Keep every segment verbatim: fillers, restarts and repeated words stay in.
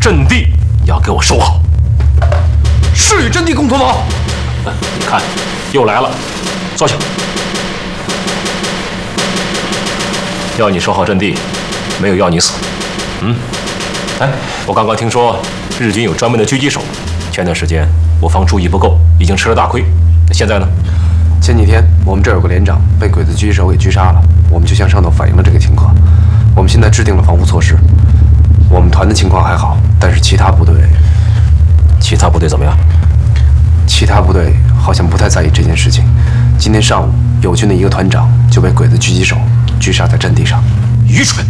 阵地要给我守好。 是与阵地共同防。 你看，又来了，坐下。要你守好阵地，没有要你死。嗯，哎，我刚刚听说日军有专门的狙击手，前段时间我方注意不够，已经吃了大亏。现在呢？ 前几天我们这儿有个连长被鬼子狙击手给狙杀了，我们就向上头反映了这个情况。我们现在制定了防护措施。我们团的情况还好，但是其他部队， 其他部队怎么样？ 其他部队好像不太在意这件事情。今天上午，友军的一个团长就被鬼子狙击手狙杀在阵地上。 愚蠢！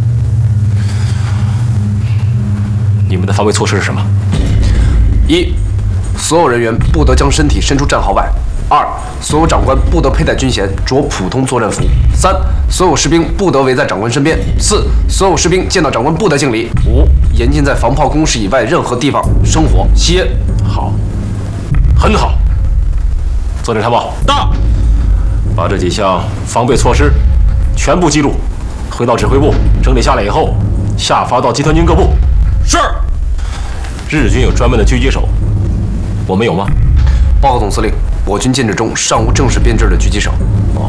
你们的防卫措施是什么？ 一，所有人员不得将身体伸出战壕外。二，所有长官不得佩戴军衔，着普通作战服。三，所有士兵不得围在长官身边。四，所有士兵见到长官不得敬礼。五，严禁在防炮工事以外任何地方生火、吸烟。 好，很好。作战参谋到，把这几项防备措施全部记录，回到指挥部整理下来以后，下发到集团军各部。 是。 日军有专门的狙击手，我们有吗？ 报告总司令，我军建制中尚无正式编制的狙击手。 哦，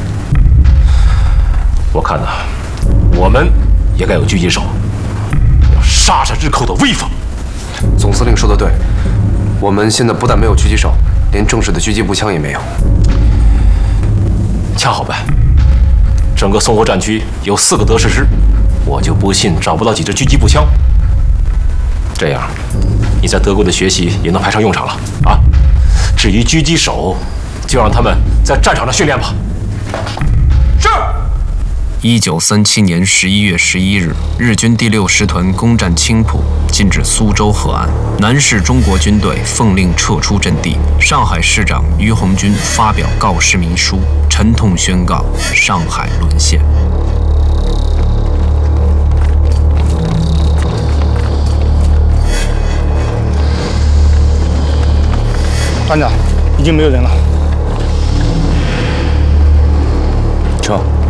我看呐，我们也该有狙击手，要杀杀日寇的威风。 总司令说的对，我们现在不但没有狙击手，连正式的狙击步枪也没有。 恰好办，整个淞沪战区有四个德式师，我就不信找不到几支狙击步枪。这样，你在德国的学习也能派上用场了啊！至于狙击手，就让他们在战场上训练吧。 是。 一九三七年十一月十一日，日军第六师团攻占青浦，进至苏州河岸，南市中国军队奉令撤出阵地。上海市长于鸿钧发表告示明书，沉痛宣告上海沦陷。 团长，已经没有人了。 撤。